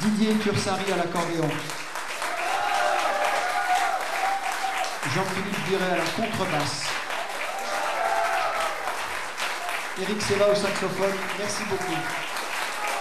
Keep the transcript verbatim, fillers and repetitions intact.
Didier Tursari à l'accordéon. Jean-Philippe Duret à la contrebasse. Eric Seva au saxophone. Merci beaucoup.